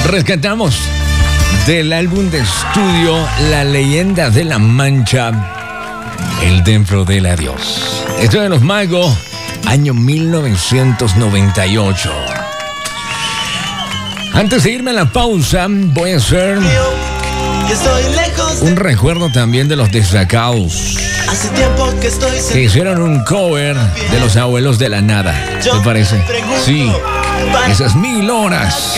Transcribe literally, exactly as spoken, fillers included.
Rescatamos del álbum de estudio La Leyenda de la Mancha, El Templo del Adiós. Esto de Los Magos, año mil novecientos noventa y ocho. Antes de irme a la pausa, voy a hacer un recuerdo también de los destacados que hicieron un cover de Los Abuelos de la Nada. ¿Te parece? Sí, esas mil horas